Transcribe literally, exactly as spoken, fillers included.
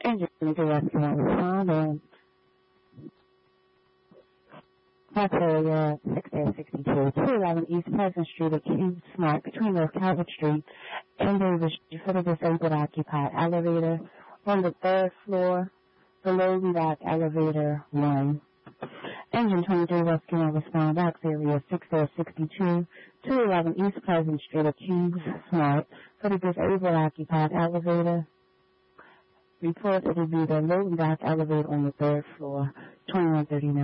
Engine director on responding. Park area six sixty-two, two eleven East Pleasant Street at Q Smart between North Calvert Street and Davis Street for the disabled occupied elevator on the third floor, below the dock elevator one. Engine twenty-three rescue and respond box area six sixty-two, two eleven East Pleasant Street at Q Smart for the disabled occupied elevator. Report it will be the loading dock elevator on the third floor, twenty-one thirty-nine.